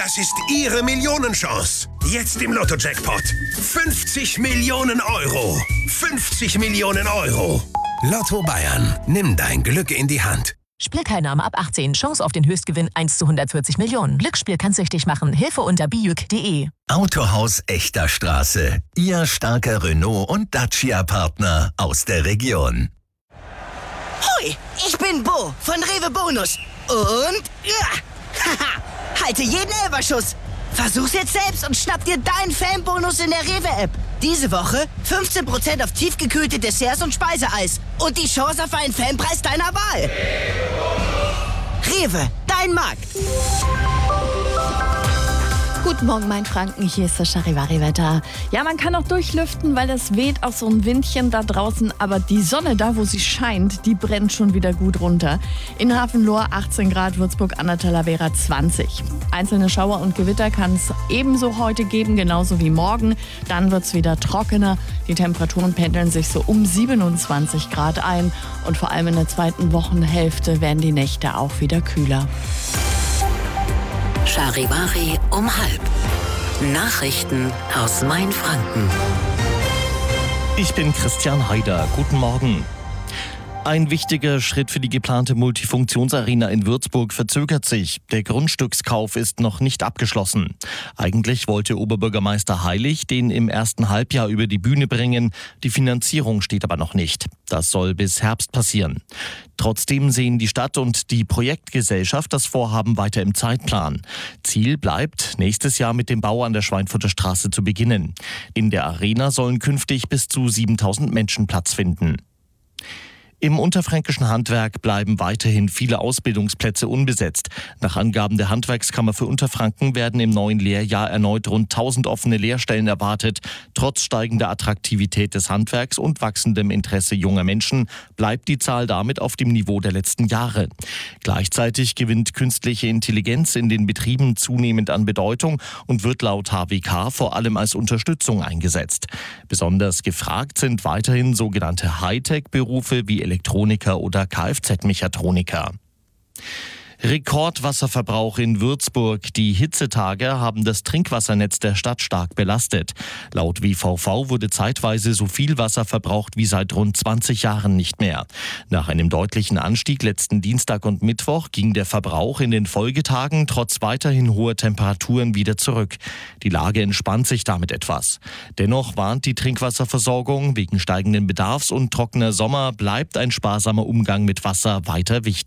Das ist Ihre Millionenchance. Jetzt im Lotto-Jackpot. 50 Millionen Euro. 50 Millionen Euro. Lotto Bayern. Nimm dein Glück in die Hand. Spielteilnahme ab 18. Chance auf den Höchstgewinn 1 zu 140 Millionen. Glücksspiel kann süchtig machen. Hilfe unter biüc.de. Autohaus Echter Straße. Ihr starker Renault- und Dacia-Partner aus der Region. Hoi, ich bin Bo von Rewe Bonus. Und haha, halte jeden Elberschuss. Versuch's jetzt selbst und schnapp dir deinen Fanbonus in der Rewe-App. Diese Woche 15% auf tiefgekühlte Desserts und Speiseeis. Und die Chance auf einen Fanpreis deiner Wahl. Rewe, dein Markt. Guten Morgen, mein Franken. Hier ist das Charivari-Wetter. Ja, man kann auch durchlüften, weil es weht auch so ein Windchen da draußen. Aber die Sonne, da wo sie scheint, die brennt schon wieder gut runter. In Hafenlohr 18 Grad, Würzburg an der Talavera 20. Einzelne Schauer und Gewitter kann es ebenso heute geben, genauso wie morgen. Dann wird es wieder trockener. Die Temperaturen pendeln sich so um 27 Grad ein. Und vor allem in der zweiten Wochenhälfte werden die Nächte auch wieder kühler. Charivari um 12:30. Nachrichten aus Mainfranken. Ich bin Christian Haider. Guten Morgen. Ein wichtiger Schritt für die geplante Multifunktionsarena in Würzburg verzögert sich. Der Grundstückskauf ist noch nicht abgeschlossen. Eigentlich wollte Oberbürgermeister Heilig den im ersten Halbjahr über die Bühne bringen. Die Finanzierung steht aber noch nicht. Das soll bis Herbst passieren. Trotzdem sehen die Stadt und die Projektgesellschaft das Vorhaben weiter im Zeitplan. Ziel bleibt, nächstes Jahr mit dem Bau an der Schweinfurter Straße zu beginnen. In der Arena sollen künftig bis zu 7.000 Menschen Platz finden. Im unterfränkischen Handwerk bleiben weiterhin viele Ausbildungsplätze unbesetzt. Nach Angaben der Handwerkskammer für Unterfranken werden im neuen Lehrjahr erneut rund 1000 offene Lehrstellen erwartet. Trotz steigender Attraktivität des Handwerks und wachsendem Interesse junger Menschen bleibt die Zahl damit auf dem Niveau der letzten Jahre. Gleichzeitig gewinnt künstliche Intelligenz in den Betrieben zunehmend an Bedeutung und wird laut HWK vor allem als Unterstützung eingesetzt. Besonders gefragt sind weiterhin sogenannte Hightech-Berufe wie Elektroniker oder Kfz-Mechatroniker. Rekordwasserverbrauch in Würzburg. Die Hitzetage haben das Trinkwassernetz der Stadt stark belastet. Laut WVV wurde zeitweise so viel Wasser verbraucht wie seit rund 20 Jahren nicht mehr. Nach einem deutlichen Anstieg letzten Dienstag und Mittwoch ging der Verbrauch in den Folgetagen trotz weiterhin hoher Temperaturen wieder zurück. Die Lage entspannt sich damit etwas. Dennoch warnt die Trinkwasserversorgung, wegen steigenden Bedarfs und trockener Sommer bleibt ein sparsamer Umgang mit Wasser weiter wichtig.